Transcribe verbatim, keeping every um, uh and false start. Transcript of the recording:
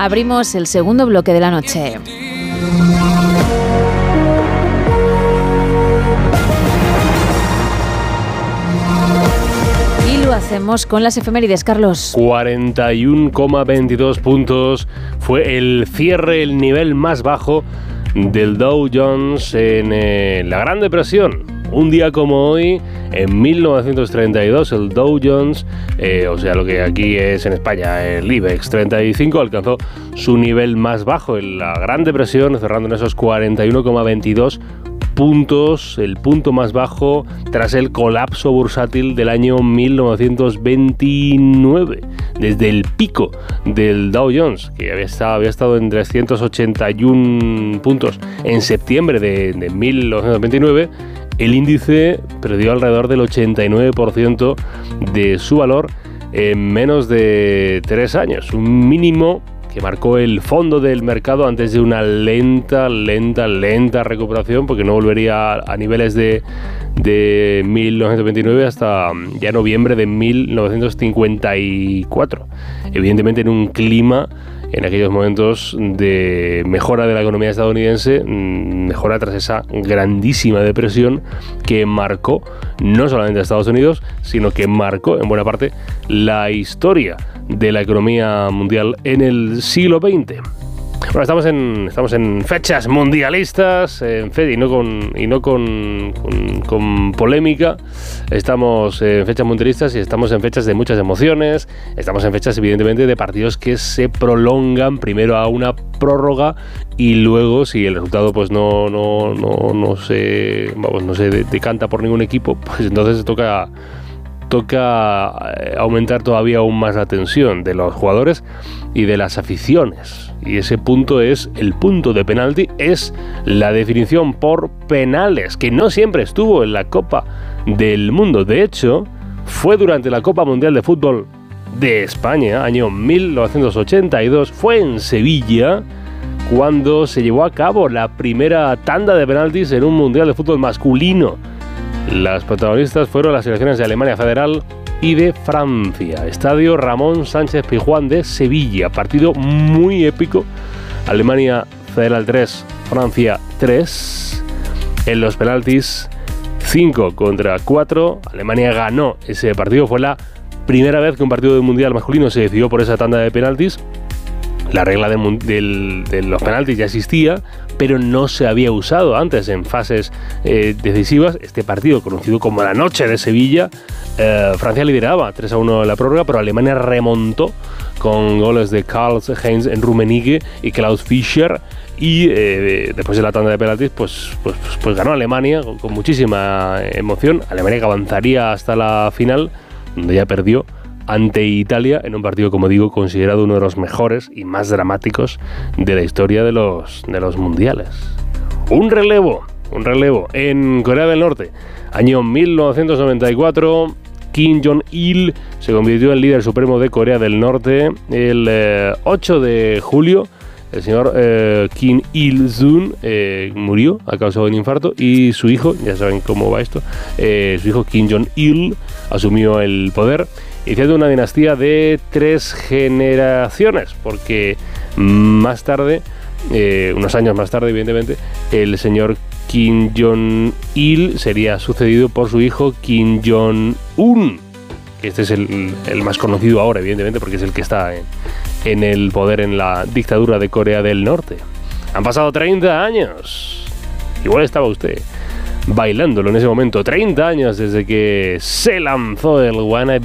abrimos el segundo bloque de la noche. Y lo hacemos con las efemérides, Carlos. cuarenta y uno coma veintidós puntos fue el cierre, el nivel más bajo del Dow Jones en eh, la Gran Depresión. Un día como hoy, en mil novecientos treinta y dos, el Dow Jones, eh, o sea, lo que aquí es en España, el IBEX treinta y cinco, alcanzó su nivel más bajo en la Gran Depresión, cerrando en esos cuarenta y uno coma veintidós puntos, el punto más bajo tras el colapso bursátil del año mil novecientos veintinueve. Desde el pico del Dow Jones, que había estado, había estado en trescientos ochenta y uno puntos en septiembre de, de mil novecientos veintinueve, el índice perdió alrededor del ochenta y nueve por ciento de su valor en menos de tres años, un mínimo que marcó el fondo del mercado antes de una lenta, lenta, lenta recuperación, porque no volvería a niveles de, de mil novecientos veintinueve hasta ya noviembre de mil novecientos cincuenta y cuatro. Evidentemente en un clima, en aquellos momentos de mejora de la economía estadounidense, mejora tras esa grandísima depresión que marcó no solamente a Estados Unidos, sino que marcó en buena parte la historia de la economía mundial en el siglo veinte. Bueno, estamos en, estamos en fechas mundialistas, en fe, y no, con, y no con, con, con polémica. Estamos en fechas mundialistas y estamos en fechas de muchas emociones. Estamos en fechas, evidentemente, de partidos que se prolongan primero a una prórroga y luego, si el resultado pues no, no, no, no se, vamos, no se decanta por ningún equipo, pues entonces toca... toca aumentar todavía aún más la tensión de los jugadores y de las aficiones. Y ese punto es el punto de penalti, es la definición por penales, que no siempre estuvo en la Copa del Mundo. De hecho, fue durante la Copa Mundial de Fútbol de España, año mil novecientos ochenta y dos, fue en Sevilla cuando se llevó a cabo la primera tanda de penaltis en un Mundial de Fútbol masculino. Las protagonistas fueron las selecciones de Alemania Federal y de Francia. Estadio Ramón Sánchez Pizjuán de Sevilla. Partido muy épico. Alemania Federal tres, Francia tres. En los penaltis cinco contra cuatro. Alemania ganó ese partido. Fue la primera vez que un partido del Mundial masculino se decidió por esa tanda de penaltis. La regla del, del, de los penaltis ya existía, pero no se había usado antes en fases eh, decisivas. Este partido, conocido como la Noche de Sevilla, eh, Francia lideraba tres a uno en la prórroga, pero Alemania remontó con goles de Karl-Heinz Rummenigge y Klaus Fischer, y eh, después de la tanda de penaltis pues, pues, pues, pues ganó Alemania con, con muchísima emoción. Alemania que avanzaría hasta la final, donde ya perdió ante Italia en un partido, como digo, considerado uno de los mejores y más dramáticos de la historia de los, de los mundiales. Un relevo, un relevo en Corea del Norte. Año mil novecientos noventa y cuatro, Kim Jong-il se convirtió en líder supremo de Corea del Norte. El eh, ocho de julio, el señor eh, Kim Il-sung eh, murió a causa de un infarto, y su hijo, ya saben cómo va esto, eh, su hijo Kim Jong-il asumió el poder, iniciando una dinastía de tres generaciones, porque más tarde, eh, unos años más tarde, evidentemente, el señor Kim Jong-il sería sucedido por su hijo Kim Jong-un, que este es el, el más conocido ahora, evidentemente, porque es el que está en, en el poder en la dictadura de Corea del Norte. Han pasado treinta años. Igual estaba usted bailándolo en ese momento. treinta años desde que se lanzó el Wanna